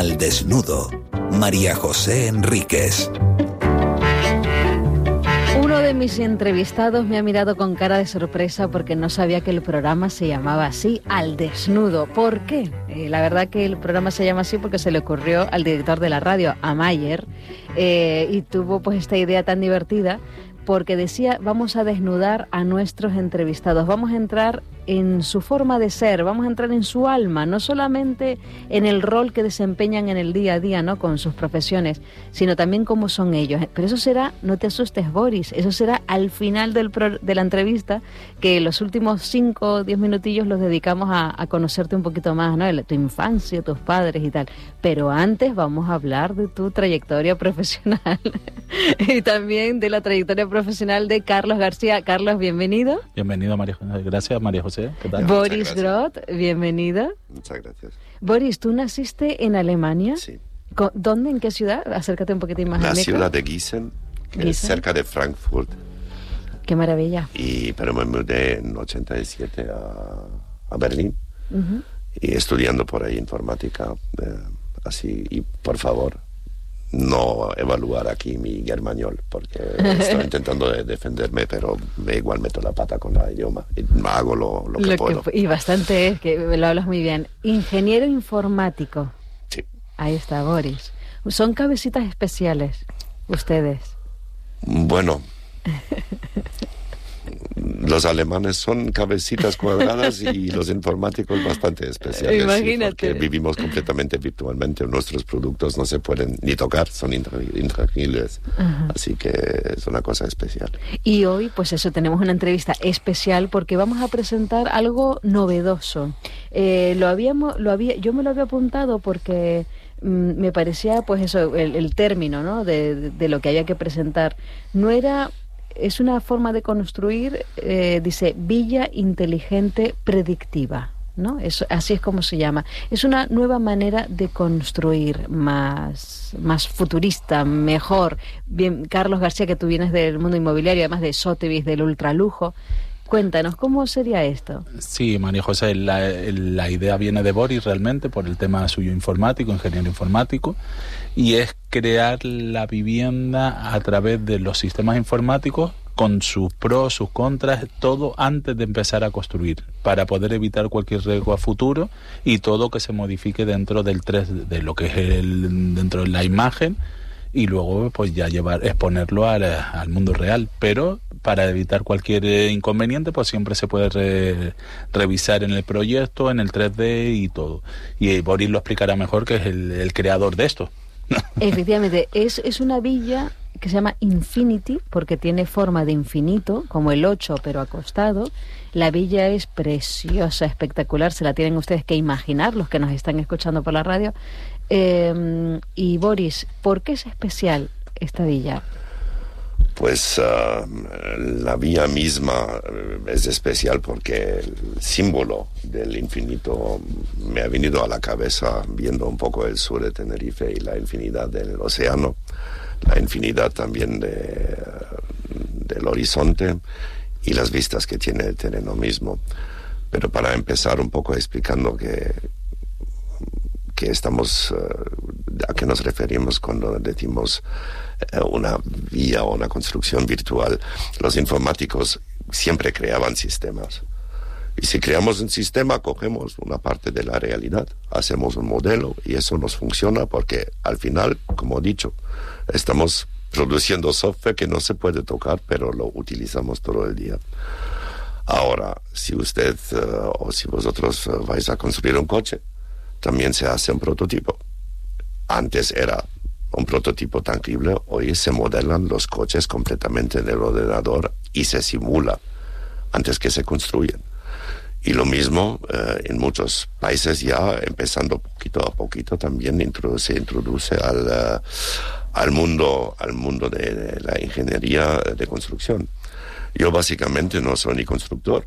Al desnudo, María José Enríquez. Uno de mis entrevistados me ha mirado con cara de sorpresa porque no sabía que el programa se llamaba así, Al desnudo. ¿Por qué? La verdad que el programa se llama así porque se le ocurrió al director de la radio, a Mayer, y tuvo pues esta idea tan divertida porque decía, vamos a desnudar a nuestros entrevistados, vamos a entrar en su forma de ser, vamos a entrar en su alma, no solamente en el rol que desempeñan en el día a día, ¿no?, con sus profesiones, sino también cómo son ellos. Pero eso será, no te asustes, Boris, eso será al final de la entrevista, que los últimos 5 o 10 minutillos los dedicamos a conocerte un poquito más, ¿no?, de tu infancia, tus padres y tal. Pero antes vamos a hablar de tu trayectoria profesional y también de la trayectoria profesional de Carlos García. Carlos, bienvenido. Bienvenido, María José. Gracias, María José. ¿Qué tal? Boris Groth, bienvenido. Muchas gracias. Boris, ¿tú naciste en Alemania? Sí. ¿Dónde? ¿En qué ciudad? Acércate un poquitín más. La ciudad de Gießen, que es cerca de Frankfurt. Qué maravilla. Pero me mudé en 87 a Berlín, y estudiando por ahí informática, así, y por favor, no evaluar aquí mi germañol, porque estoy intentando defenderme, pero igual meto la pata con el idioma y hago lo que puedo. Y bastante es, que lo hablas muy bien. Ingeniero informático. Sí. Ahí está, Boris. Son cabecitas especiales, ustedes. Bueno, los alemanes son cabecitas cuadradas y los informáticos bastante especiales. Imagínate. Porque vivimos completamente virtualmente. Nuestros productos no se pueden ni tocar, son intangibles. Así que es una cosa especial. Y hoy, pues eso, tenemos una entrevista especial porque vamos a presentar algo novedoso. Yo me lo había apuntado porque me parecía, pues eso, el término, ¿no?, de lo que había que presentar. No era... Es una forma de construir, dice, villa inteligente predictiva, ¿no? Así es como se llama. Es una nueva manera de construir, más futurista, mejor. Bien, Carlos García, que tú vienes del mundo inmobiliario, además de Sotheby's, del ultralujo. Cuéntanos, ¿cómo sería esto? Sí, María José, la idea viene de Boris realmente por el tema suyo informático, ingeniero informático, y es crear la vivienda a través de los sistemas informáticos con sus pros, sus contras, todo antes de empezar a construir, para poder evitar cualquier riesgo a futuro y todo que se modifique dentro del 3D, de lo que es dentro de la imagen, y luego pues ya exponerlo al mundo real, pero para evitar cualquier inconveniente pues siempre se puede revisar en el proyecto, en el 3D y todo. Y Boris lo explicará mejor, que es el creador de esto. Efectivamente, es una villa que se llama Infinity porque tiene forma de infinito, como el 8 pero acostado. La villa es preciosa, espectacular, se la tienen ustedes que imaginar, los que nos están escuchando por la radio. Y Boris, ¿por qué es especial esta villa? Pues la villa misma es especial porque el símbolo del infinito me ha venido a la cabeza viendo un poco el sur de Tenerife y la infinidad del océano, la infinidad también del horizonte y las vistas que tiene el terreno mismo. Pero para empezar un poco explicando que estamos, a qué nos referimos cuando decimos una vía o una construcción virtual. Los informáticos siempre creaban sistemas. Y si creamos un sistema, cogemos una parte de la realidad, hacemos un modelo y eso nos funciona porque al final, como he dicho, estamos produciendo software que no se puede tocar, pero lo utilizamos todo el día. Ahora, si usted o si vosotros vais a construir un coche, también se hace un prototipo. Antes era un prototipo tangible, hoy se modelan los coches completamente en el ordenador y se simula antes que se construyen. Y lo mismo en muchos países ya, empezando poquito a poquito, también se introduce al mundo de la ingeniería de construcción. Yo básicamente no soy ni constructor,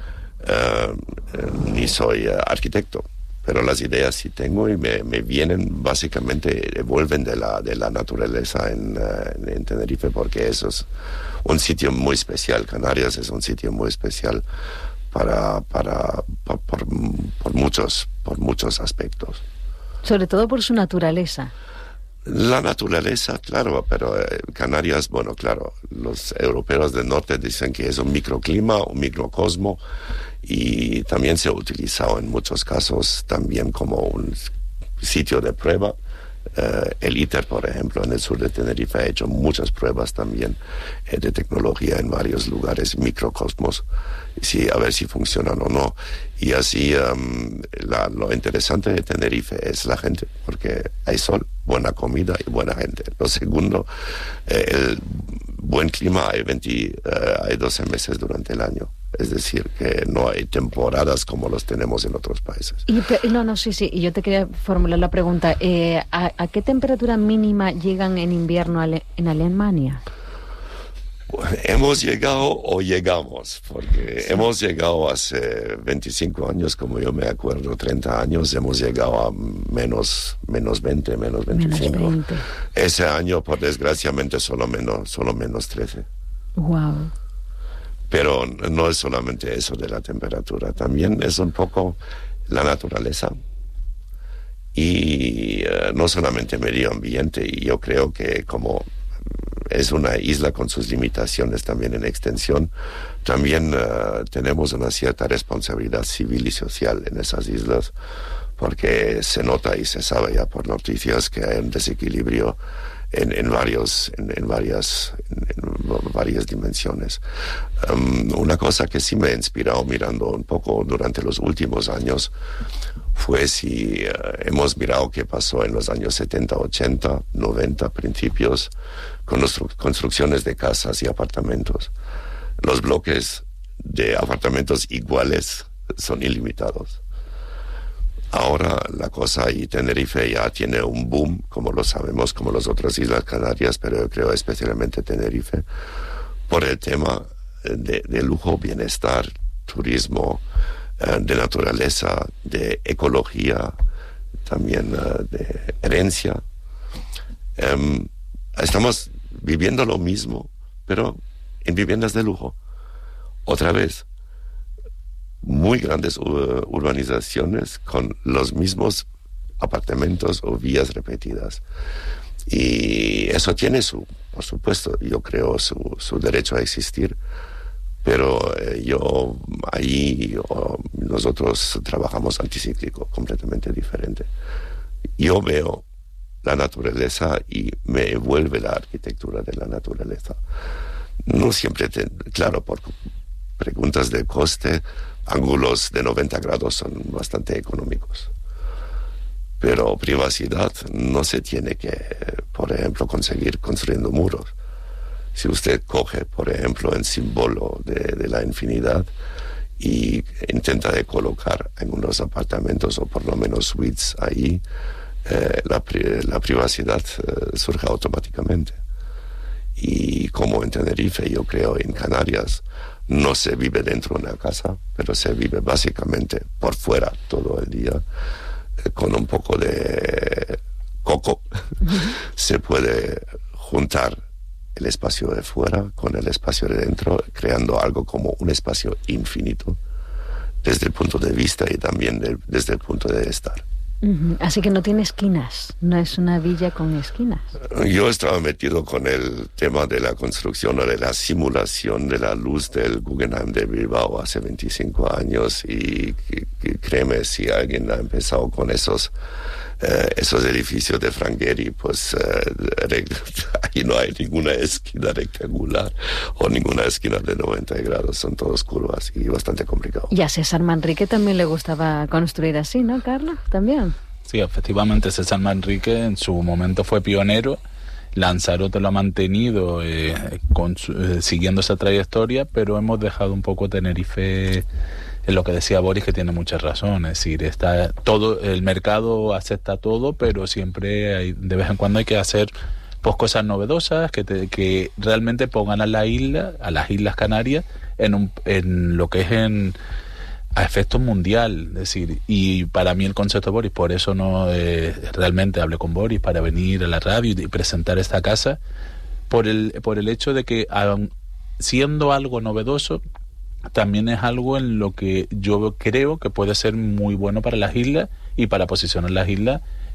ni soy arquitecto. Pero las ideas sí tengo y me vienen, básicamente, vuelven de la naturaleza en Tenerife, porque eso es un sitio muy especial. Canarias es un sitio muy especial por muchos aspectos. Sobre todo por su naturaleza. La naturaleza, claro, pero Canarias, bueno, claro, los europeos del norte dicen que es un microclima, un microcosmo, y también se ha utilizado en muchos casos también como un sitio de prueba. El ITER, por ejemplo, en el sur de Tenerife ha hecho muchas pruebas también de tecnología en varios lugares, microcosmos, a ver si funcionan o no. Y así lo interesante de Tenerife es la gente, porque hay sol, buena comida y buena gente. Lo segundo, el buen clima, hay 12 meses durante el año. Es decir, que no hay temporadas como los tenemos en otros países. Sí. Y yo te quería formular la pregunta. ¿A qué temperatura mínima llegan en invierno en Alemania? Hemos llegado o llegamos, porque hemos llegado hace 25 años, como yo me acuerdo, 30 años, hemos llegado a menos 20, menos 25. Menos 20. Ese año, por desgraciadamente, solo menos 13. Wow. Pero no es solamente eso de la temperatura, también es un poco la naturaleza y no solamente medio ambiente. Y yo creo que como es una isla con sus limitaciones también en extensión, también tenemos una cierta responsabilidad civil y social en esas islas, porque se nota y se sabe ya por noticias que hay un desequilibrio en varias dimensiones. Una cosa que sí me ha inspirado mirando un poco durante los últimos años fue si hemos mirado qué pasó en los años 70, 80, 90, principios, con las construcciones de casas y apartamentos. Los bloques de apartamentos iguales son ilimitados. Ahora la cosa, y Tenerife ya tiene un boom, como lo sabemos, como las otras Islas Canarias, pero yo creo especialmente Tenerife, por el tema de lujo, bienestar, turismo, de naturaleza, de ecología, también de herencia. Estamos viviendo lo mismo, pero en viviendas de lujo. Otra vez, muy grandes urbanizaciones con los mismos apartamentos o vías repetidas. Y eso tiene por supuesto, yo creo, su derecho a existir, pero nosotros trabajamos anticíclico, completamente diferente. Yo veo la naturaleza y me envuelve la arquitectura de la naturaleza. No siempre, claro, por preguntas de coste, ángulos de 90 grados son bastante económicos. Pero privacidad no se tiene que, por ejemplo, conseguir construyendo muros. Si usted coge, por ejemplo, el símbolo de la infinidad y intenta de colocar en unos apartamentos o por lo menos suites ahí, la privacidad surge automáticamente. Y como en Tenerife, yo creo, en Canarias, no se vive dentro de una casa, pero se vive básicamente por fuera todo el día, con un poco de coco. Se puede juntar el espacio de fuera con el espacio de dentro, creando algo como un espacio infinito, desde el punto de vista y también desde el punto de estar. Así que no tiene esquinas, no es una villa con esquinas. Yo estaba metido con el tema de la construcción o de la simulación de la luz del Guggenheim de Bilbao hace 25 años y créeme, si alguien ha empezado con esos edificios de Frank Gehry, pues ahí no hay ninguna esquina rectangular o ninguna esquina de 90 grados, son todos curvas y bastante complicado. Y a César Manrique también le gustaba construir así, ¿no, Carlos? También. Sí, efectivamente, César Manrique en su momento fue pionero. Lanzarote lo ha mantenido siguiendo esa trayectoria, pero hemos dejado un poco Tenerife, en lo que decía Boris, que tiene muchas razones. Es decir, está todo, el mercado acepta todo, pero siempre de vez en cuando hay que hacer pues cosas novedosas que realmente pongan a las Islas Canarias en lo que es a efecto mundial. Es decir, y para mí el concepto de Boris, por eso no realmente hablé con Boris para venir a la radio y presentar esta casa, por el hecho de que siendo algo novedoso, también es algo en lo que yo creo que puede ser muy bueno para las islas y para posicionar las islas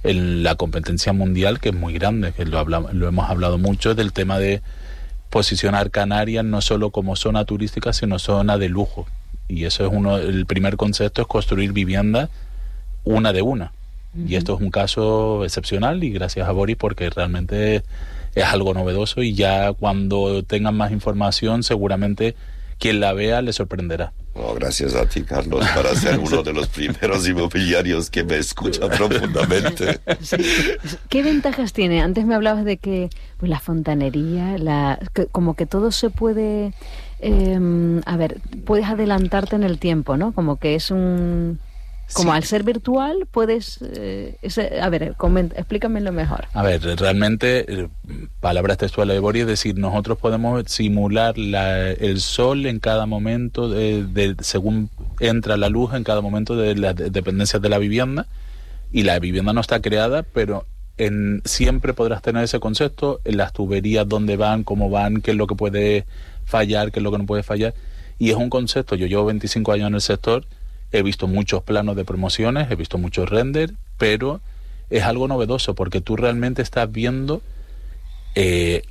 en la competencia mundial, que es muy grande, que lo hemos hablado mucho, del tema de posicionar Canarias no solo como zona turística, sino zona de lujo. Y eso es el primer concepto, es construir viviendas una de una. Uh-huh. Y esto es un caso excepcional, y gracias a Boris, porque realmente es algo novedoso, y ya cuando tengan más información seguramente quien la vea le sorprenderá. Oh, gracias a ti, Carlos, para ser uno de los primeros inmobiliarios que me escucha profundamente. Sí. ¿Qué ventajas tiene? Antes me hablabas de que pues, la fontanería, como que todo se puede... puedes adelantarte en el tiempo, ¿no? Como que es un... Como sí. Al ser virtual puedes... explícamelo mejor. A ver, realmente, palabras textuales de Boris, es decir, nosotros podemos simular el sol en cada momento, según entra la luz, en cada momento de las dependencias de la vivienda, y la vivienda no está creada, pero siempre podrás tener ese concepto, en las tuberías, dónde van, cómo van, qué es lo que puede fallar, qué es lo que no puede fallar, y es un concepto. Yo llevo 25 años en el sector. He visto muchos planos de promociones, he visto muchos renders, pero es algo novedoso porque tú realmente estás viendo, se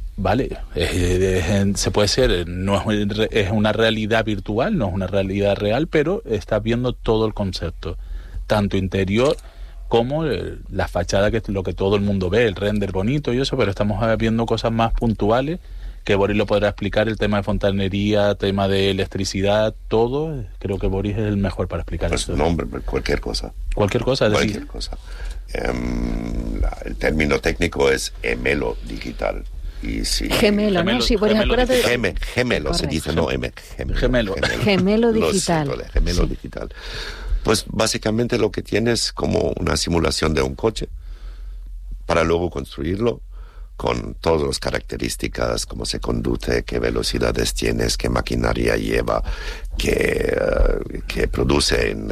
puede ser, no es una realidad virtual, no es una realidad real, pero estás viendo todo el concepto, tanto interior como la fachada, que es lo que todo el mundo ve, el render bonito y eso, pero estamos viendo cosas más puntuales, que Boris lo podrá explicar, el tema de fontanería, tema de electricidad, todo. Creo que Boris es el mejor para explicar eso. No, hombre, cualquier cosa. Cualquier cosa, es cualquier cosa. El término técnico es gemelo digital. Y si gemelo, ¿no? Sí, Boris, acuérdate. Gemelo se dice, no Gemelo digital. Gemelo digital. Pues básicamente lo que tienes es como una simulación de un coche para luego construirlo, con todas las características, cómo se conduce, qué velocidades tienes, qué maquinaria lleva, qué produce en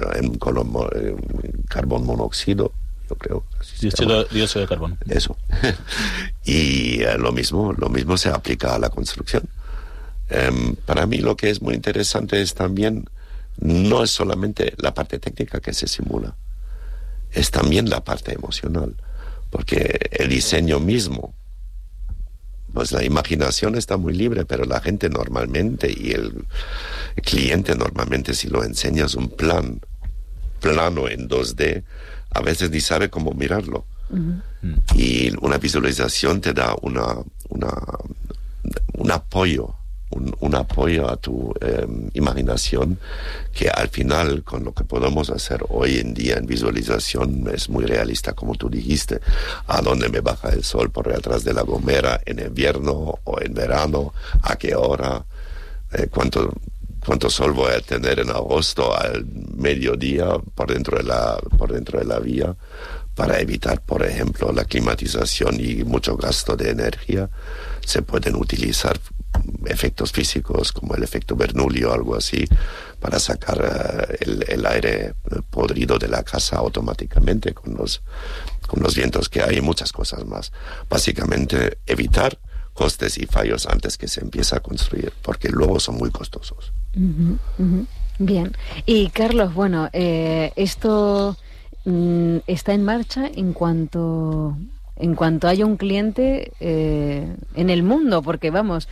carbón monóxido, yo creo. Dióxido de carbono. Eso. Y lo mismo se aplica a la construcción. Para mí lo que es muy interesante es también, no es solamente la parte técnica que se simula, es también la parte emocional. Porque el diseño mismo, pues la imaginación está muy libre, pero la gente normalmente y el cliente normalmente, si lo enseñas un plano en 2D, a veces ni sabe cómo mirarlo. Uh-huh. Y una visualización te da un apoyo a tu imaginación, que al final, con lo que podemos hacer hoy en día en visualización, es muy realista, como tú dijiste. ¿A dónde me baja el sol? ¿Por detrás de la gomera? ¿En invierno o en verano? ¿A qué hora? ¿Cuánto sol voy a tener en agosto al mediodía por dentro de la vía? Para evitar, por ejemplo, la climatización y mucho gasto de energía, se pueden utilizar efectos físicos como el efecto Bernoulli o algo así, para sacar el aire podrido de la casa automáticamente con los vientos que hay y muchas cosas más. Básicamente evitar costes y fallos antes que se empiece a construir, porque luego son muy costosos. Uh-huh, uh-huh. Bien. Y Carlos, bueno, esto está en marcha en cuanto haya un cliente en el mundo, porque vamos,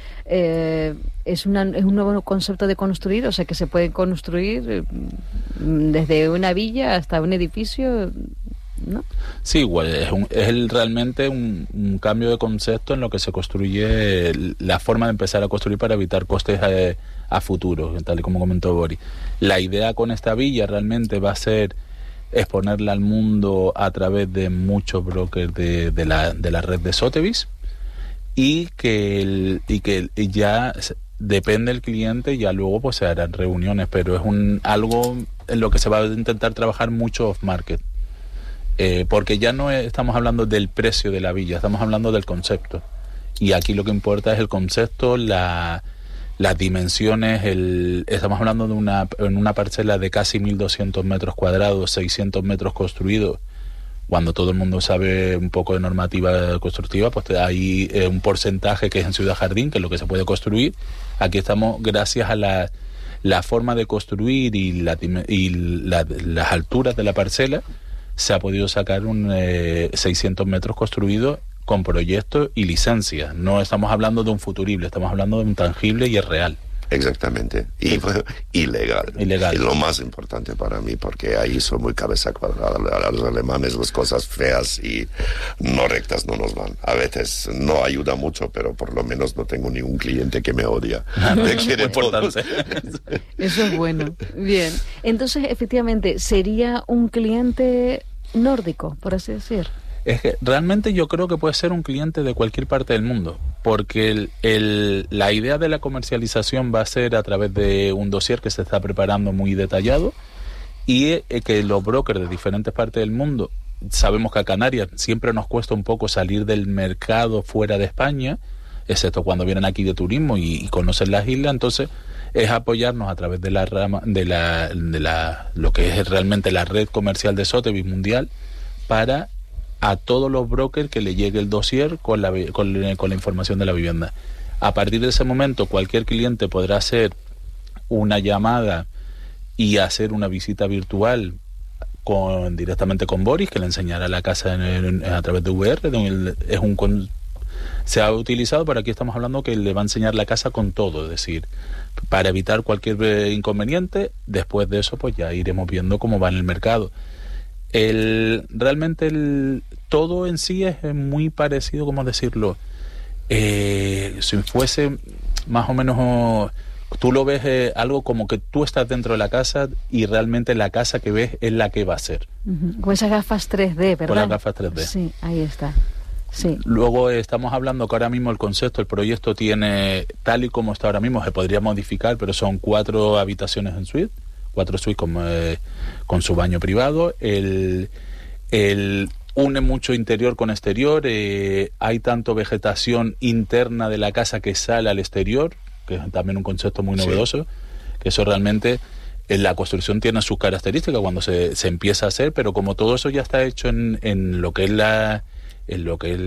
es un nuevo concepto de construir, o sea que se puede construir desde una villa hasta un edificio, ¿no? Sí, igual es realmente un cambio de concepto en lo que se construye, la forma de empezar a construir para evitar costes a futuro, tal y como comentó Boris. La idea con esta villa realmente va a ser exponerla al mundo a través de muchos brokers de la red de Sotheby's, y que ya depende del cliente, ya luego pues se harán reuniones, pero es algo en lo que se va a intentar trabajar mucho off-market, porque ya no estamos hablando del precio de la villa, estamos hablando del concepto, y aquí lo que importa es el concepto, las dimensiones, estamos hablando de una parcela de casi 1.200 metros cuadrados, 600 metros construidos. Cuando todo el mundo sabe un poco de normativa constructiva, pues hay un porcentaje que es en Ciudad Jardín, que es lo que se puede construir. Aquí estamos, gracias a la forma de construir y las alturas de la parcela, se ha podido sacar 600 metros construidos con proyectos y licencias. No estamos hablando de un futurible, estamos hablando de un tangible y es real. Exactamente. Y ilegal. Ilegal. Es lo más importante para mí, porque ahí son muy cabeza cuadrada. A los alemanes las cosas feas y no rectas no nos van. A veces no ayuda mucho, pero por lo menos no tengo ningún cliente que me odia. Me quiere importante. Eso es bueno. Bien. Entonces, efectivamente, ¿sería un cliente nórdico, por así decir? Es que realmente yo creo que puede ser un cliente de cualquier parte del mundo, porque la idea de la comercialización va a ser a través de un dossier que se está preparando muy detallado y que los brokers de diferentes partes del mundo, sabemos que a Canarias siempre nos cuesta un poco salir del mercado fuera de España, excepto cuando vienen aquí de turismo y conocen las islas, entonces es apoyarnos a través de la rama lo que es realmente la red comercial de Sotheby's mundial para a todos los brokers que le llegue el dossier con la información de la vivienda. A partir de ese momento, cualquier cliente podrá hacer una llamada y hacer una visita virtual directamente con Boris, que le enseñará la casa a través de VR. Se ha utilizado, pero aquí estamos hablando que le va a enseñar la casa con todo, es decir, para evitar cualquier inconveniente. Después de eso, pues ya iremos viendo cómo va en el mercado. Realmente todo en sí es muy parecido, ¿cómo decirlo? Si fuese más o menos, tú lo ves algo como que tú estás dentro de la casa y realmente la casa que ves es la que va a ser. Con esas gafas 3D, ¿verdad? Con las gafas 3D. Sí, ahí está. Sí. Luego estamos hablando que ahora mismo el proyecto tiene, tal y como está ahora mismo, se podría modificar, pero son 4 habitaciones en suite. 4 suites con su baño privado. Une mucho interior con exterior. Hay tanto vegetación interna de la casa que sale al exterior, que es también un concepto muy novedoso. Que eso realmente, la construcción tiene sus características cuando se empieza a hacer, pero como todo eso ya está hecho en lo que es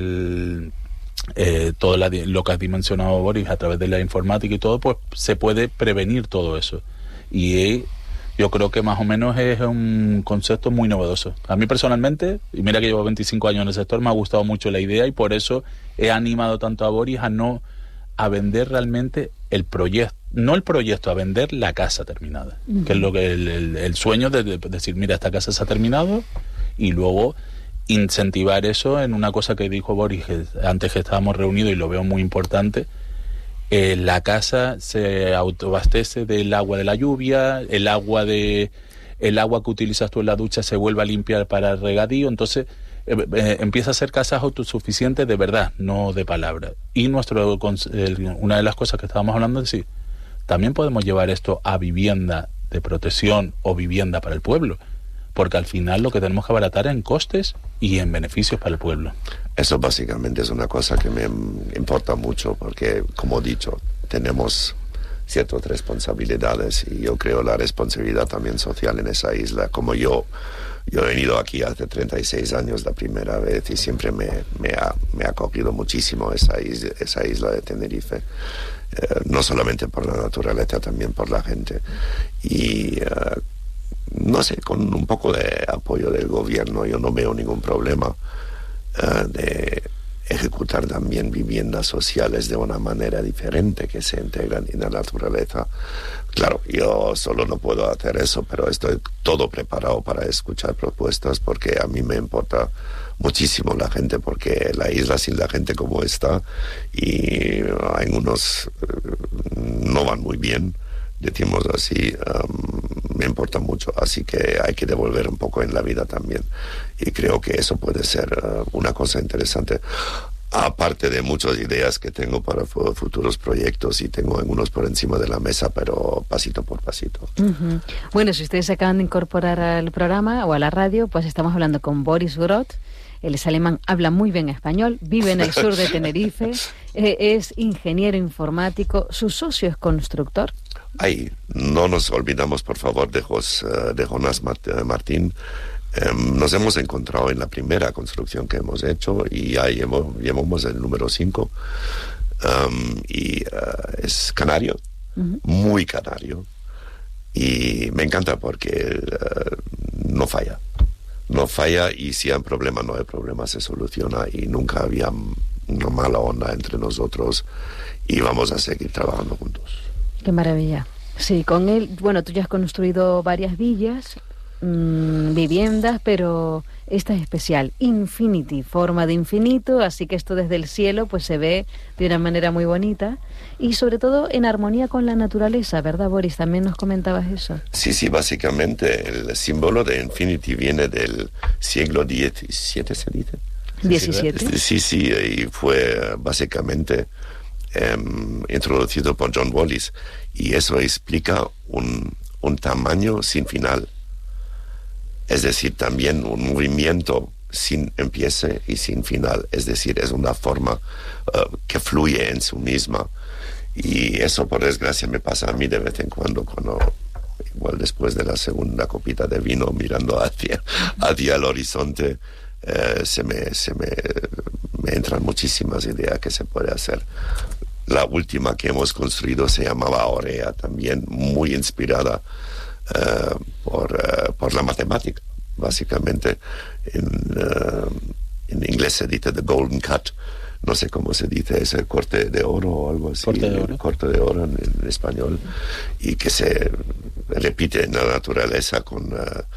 todo lo que has dimensionado, Boris, a través de la informática y todo, pues se puede prevenir todo eso. Y yo creo que más o menos es un concepto muy novedoso. A mí personalmente, y mira que llevo 25 años en el sector, me ha gustado mucho la idea y por eso he animado tanto a Boris a vender realmente el proyecto, no el proyecto, a vender la casa terminada, que es lo que el sueño de decir, mira, esta casa se ha terminado, y luego incentivar eso en una cosa que dijo Boris antes que estábamos reunidos, y lo veo muy importante. La casa se autoabastece del agua de la lluvia, el agua que utilizas tú en la ducha se vuelve a limpiar para el regadío, entonces empieza a ser casas autosuficientes de verdad, no de palabra. Y una de las cosas que estábamos hablando es decir, también podemos llevar esto a vivienda de protección o vivienda para el pueblo, porque al final lo que tenemos que abaratar en costes y en beneficios para el pueblo. Eso básicamente es una cosa que me importa mucho, porque, como he dicho, tenemos ciertas responsabilidades y yo creo la responsabilidad también social en esa isla. Como yo he venido aquí hace 36 años la primera vez y siempre me ha acogido muchísimo esa isla de Tenerife. No solamente por la naturaleza, también por la gente. Y no sé, con un poco de apoyo del gobierno yo no veo ningún problema de ejecutar también viviendas sociales de una manera diferente, que se integran en la naturaleza. Claro, yo solo no puedo hacer eso, pero estoy todo preparado para escuchar propuestas, porque a mí me importa muchísimo la gente, porque la isla sin la gente como está, y algunos no van muy bien, decimos así, me importa mucho, así que hay que devolver un poco en la vida también, y creo que eso puede ser una cosa interesante, aparte de muchas ideas que tengo para futuros proyectos, y tengo algunos por encima de la mesa, pero pasito por pasito. Bueno, si ustedes se acaban de incorporar al programa o a la radio, pues estamos hablando con Boris Groth. Él es alemán, habla muy bien español, vive en el sur de Tenerife, es ingeniero informático, su socio es constructor. Ay, no nos olvidamos, por favor, de Jonas Martín. Nos hemos encontrado en la primera construcción que hemos hecho y ya llevamos el número 5. Es canario, muy canario. Y me encanta porque no falla. no falla, y si hay un problema, no hay problema, se soluciona, y nunca había una mala onda entre nosotros, y vamos a seguir trabajando juntos. Qué maravilla. Sí, con él, bueno, tú ya has construido varias villas, viviendas, pero esta es especial, Infinity, forma de infinito, así que esto desde el cielo pues se ve de una manera muy bonita y sobre todo en armonía con la naturaleza, ¿verdad, Boris? También nos comentabas eso. Sí, básicamente el símbolo de Infinity viene del siglo XVII, ¿se dice? 17. Sí, y fue básicamente introducido por John Wallis, y eso explica un tamaño sin final. Es decir, también un movimiento sin empiece y sin final. Es decir, es una forma que fluye en sí misma. Y eso, por desgracia, me pasa a mí de vez en cuando igual después de la segunda copita de vino, mirando hacia el horizonte, se me entran muchísimas ideas que se puede hacer. La última que hemos construido se llamaba Aurea, también muy inspirada por la matemática. Básicamente en inglés se dice the golden cut, no sé cómo se dice, es el corte de oro o algo así, corte de oro en español, y que se repite en la naturaleza con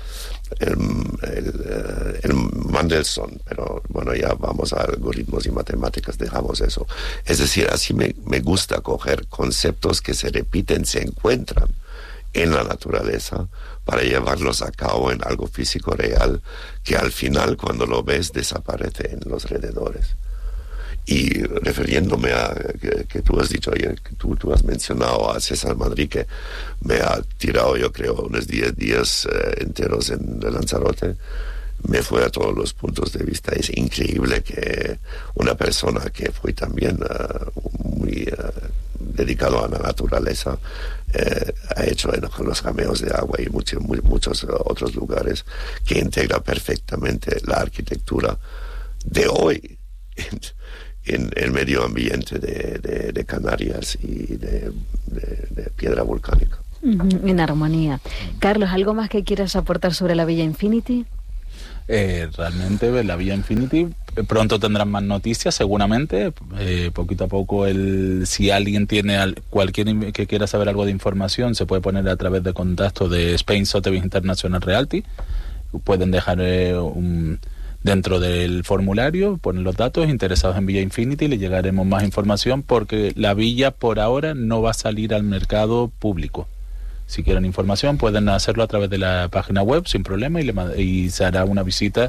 el Mendelssohn, pero bueno, ya vamos a algoritmos y matemáticas, dejamos eso. Es decir, así me gusta coger conceptos que se repiten, se encuentran en la naturaleza, para llevarlos a cabo en algo físico real, que al final, cuando lo ves, desaparece en los alrededores. Y refiriéndome a que tú has dicho ayer, que tú has mencionado a César Madrid, que me ha tirado, yo creo, unos 10 días enteros en Lanzarote, me fue a todos los puntos de vista. Es increíble que una persona que fue también muy dedicado a la naturaleza, ha hecho con los cameos de agua y muchos otros lugares, que integra perfectamente la arquitectura de hoy en el medio ambiente de Canarias y de piedra volcánica. En armonía. Carlos, ¿algo más que quieras aportar sobre la Villa Infinity? Realmente la Villa Infinity pronto tendrán más noticias, seguramente. Poquito a poco, si alguien tiene cualquier que quiera saber algo de información, se puede poner a través de contacto de Spain Sotheby's International Realty. Pueden dejar dentro del formulario, ponen los datos, interesados en Villa Infinity, le llegaremos más información, porque la villa por ahora no va a salir al mercado público. Si quieren información pueden hacerlo a través de la página web sin problema, y se hará una visita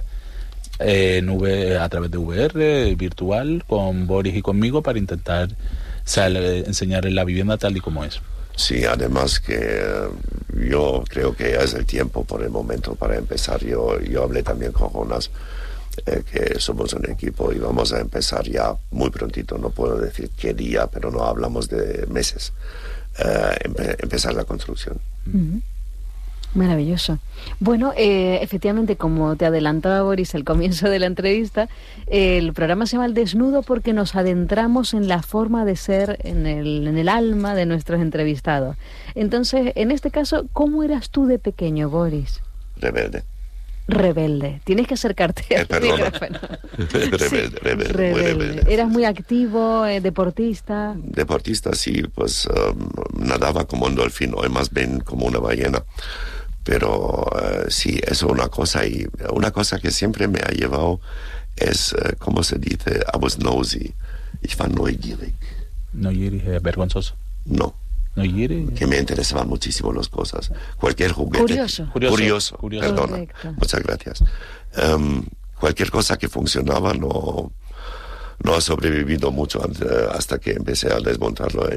a través de VR virtual con Boris y conmigo para intentar enseñarles la vivienda tal y como es. Sí, además que yo creo que ya es el tiempo por el momento para empezar. Yo hablé también con Jonas, que somos un equipo y vamos a empezar ya muy prontito. No puedo decir qué día, pero no hablamos de meses. Empezar la construcción. Maravilloso. Bueno, efectivamente, como te adelantaba Boris al comienzo de la entrevista, el programa se llama El Desnudo porque nos adentramos en la forma de ser, en el alma de nuestros entrevistados. Entonces, en este caso, ¿cómo eras tú de pequeño, Boris? Rebelde. Tienes que acercarte al micrófono. Rebelde. ¿Eras muy activo, deportista? Deportista, sí, pues nadaba como un delfín, o más bien como una ballena. Pero sí, eso es una cosa, y una cosa que siempre me ha llevado es, ¿cómo se dice? I was nosy. Ich war neugierig. Neugierig, vergonzoso. No. Que me interesaban muchísimo las cosas. Cualquier juguete. Curioso. Perdona. Correcto. Muchas gracias. Cualquier cosa que funcionaba no ha sobrevivido mucho hasta que empecé a desmontarlo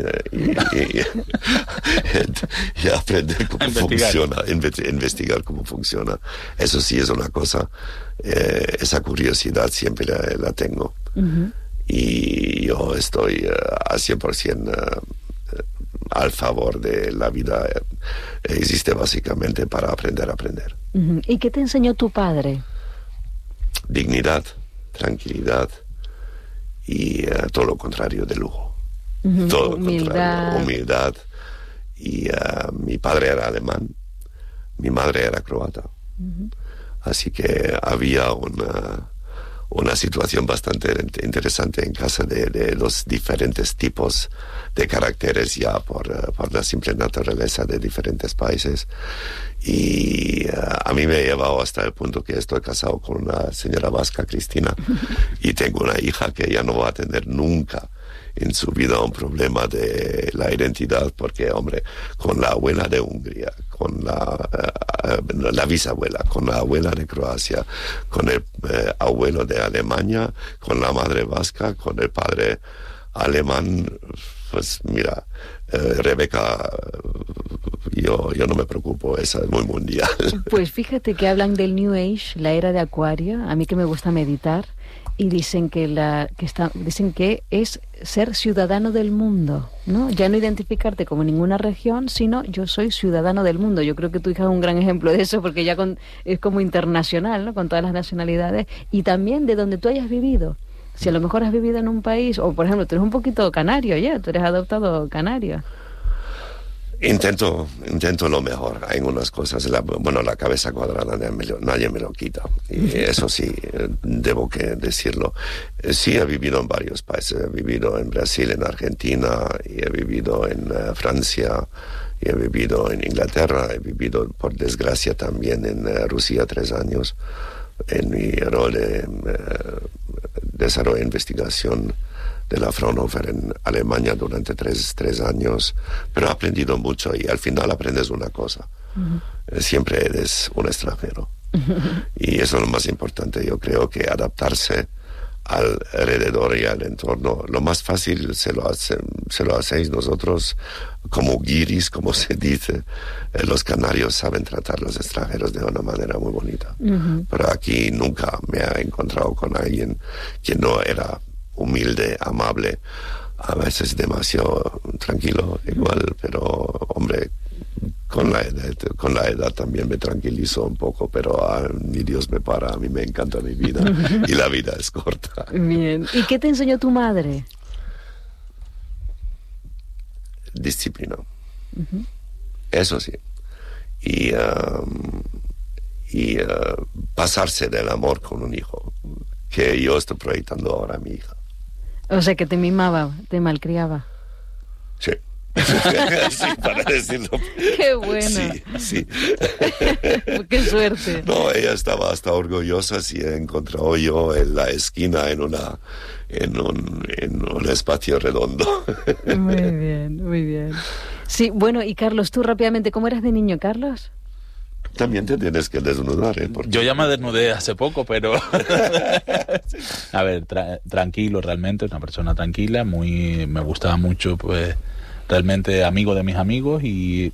y aprender cómo funciona, investigar cómo funciona. Eso sí es una cosa, esa curiosidad siempre la tengo. Y yo estoy al 100% al favor de la vida. Existe básicamente para aprender a aprender. ¿Y qué te enseñó tu padre? Dignidad, tranquilidad y todo lo contrario de lujo. Todo humildad. Humildad. Y mi padre era alemán, mi madre era croata. Así que había una situación bastante interesante en casa de los diferentes tipos de caracteres ya por la simple naturaleza de diferentes países. Y a mí me ha llevado hasta el punto que estoy casado con una señora vasca, Cristina, y tengo una hija que ya no va a tener nunca en su vida un problema de la identidad, porque, hombre, con la abuela de Hungría, con la bisabuela, con la abuela de Croacia, con el abuelo de Alemania, con la madre vasca, con el padre alemán, pues mira, Rebeca, yo no me preocupo, esa es muy mundial. Pues fíjate que hablan del New Age, la era de Acuario, a mí que me gusta meditar, y dicen dicen que es ser ciudadano del mundo, ¿no? Ya no identificarte como ninguna región, sino yo soy ciudadano del mundo. Yo creo que tu hija es un gran ejemplo de eso, porque ya es como internacional, ¿no? Con todas las nacionalidades, y también de donde tú hayas vivido. Si a lo mejor has vivido en un país, o por ejemplo, tú eres un poquito canario ya, tú eres adoptado canario. Intento lo mejor. Hay unas cosas, la cabeza cuadrada nadie me lo quita. Y eso sí, debo que decirlo. Sí, he vivido en varios países. He vivido en Brasil, en Argentina, y he vivido en Francia, y he vivido en Inglaterra. He vivido, por desgracia, también en Rusia 3 años, en mi rol de desarrollo e investigación de la Fraunhofer en Alemania durante tres años, pero he aprendido mucho y al final aprendes una cosa. Siempre eres un extranjero. Y eso es lo más importante. Yo creo que adaptarse alrededor y al entorno, lo más fácil se lo hacéis nosotros como guiris, como se dice. Los canarios saben tratar a los extranjeros de una manera muy bonita. Pero aquí nunca me he encontrado con alguien que no era humilde, amable, a veces demasiado tranquilo, igual, pero hombre, con la edad también me tranquilizo un poco, pero ni Dios me para, a mí me encanta mi vida y la vida es corta. Bien, ¿y qué te enseñó tu madre? Disciplina, eso sí, y pasarse del amor con un hijo, que yo estoy proyectando ahora a mi hija. O sea, que te mimaba, te malcriaba. Sí. Sí, para decirlo. Qué bueno. Sí. Qué suerte. No, ella estaba hasta orgullosa si he encontrado yo en la esquina en un espacio redondo. Muy bien, muy bien. Sí, bueno, y Carlos, tú rápidamente, ¿cómo eras de niño, Carlos? También te tienes que desnudar, ¿eh? Porque... Yo ya me desnudé hace poco, pero... A ver, tranquilo realmente, una persona tranquila, me gustaba mucho, pues, realmente amigo de mis amigos y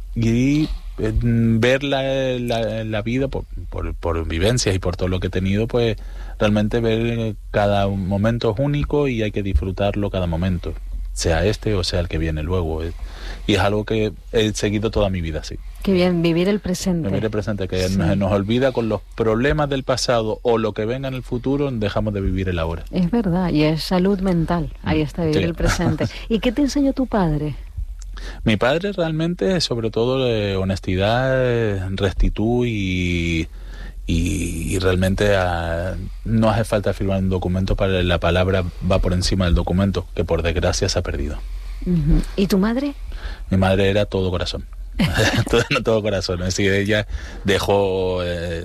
ver la vida por vivencias y por todo lo que he tenido, pues, realmente ver cada momento es único y hay que disfrutarlo cada momento, sea este o sea el que viene luego. Y es algo que he seguido toda mi vida, sí. Qué bien, vivir el presente. Vivir el presente, que sí. nos olvida con los problemas del pasado o lo que venga en el futuro, dejamos de vivir el ahora. Es verdad, y es salud mental, ahí está, vivir el presente. ¿Y qué te enseñó tu padre? Mi padre realmente, sobre todo, honestidad, rectitud y realmente no hace falta firmar un documento para la palabra va por encima del documento, que por desgracia se ha perdido. ¿Y tu madre? Mi madre era todo corazón. todo corazón. Es decir, ella dejó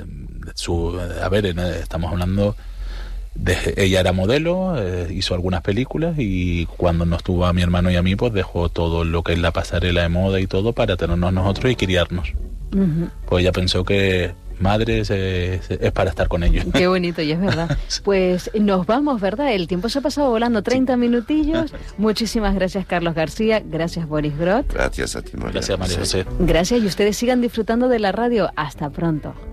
estamos hablando ella era modelo, hizo algunas películas y cuando nos tuvo a mi hermano y a mí, pues dejó todo lo que es la pasarela de moda y todo para tenernos nosotros y criarnos. Pues ella pensó que madre es para estar con ellos. Qué bonito, y es verdad. Pues nos vamos, ¿verdad? El tiempo se ha pasado volando, 30 minutillos. Muchísimas gracias, Carlos García. Gracias, Boris Groth. Gracias a ti, María. Gracias, María José. Gracias, y ustedes sigan disfrutando de la radio. Hasta pronto.